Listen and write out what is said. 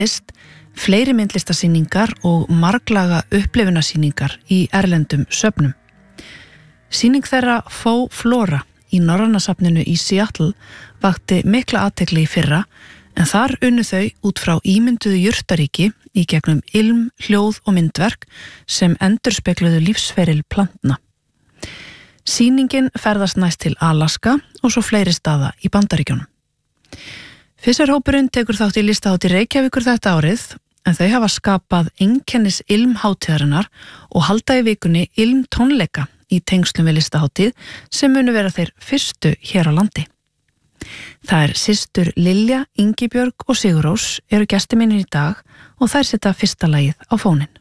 tónlist, fleiri myndlistasýningar og marglaga upplifunarsýningar í erlendum söfnum. Sýning þeirra Faux Flora í Norræna safninu í Seattle vakti mikla athygli í fyrra, en þar unnu þau út frá ímynduðu jurtaríki í gegnum ilm, hljóð og myndverk sem endurspegluðu lífsferil plantna. Sýningin ferðast næst til Alaska og svo fleiri staða í Bandaríkjunum. Fisser-hópurinn tekur þátt í listahátíð Reykjavíkur þetta árið, en þau hafa skapað einkennis ilmhátíðarinnar og halda í vikunni ilmtónleika í tengslum við listahátíð sem munu vera þeir fyrstu hér á landi. Það systur Lilja, Ingibjörg og Sigurrós eru gestir mínir í dag og þær setja fyrsta lagið á fóninn.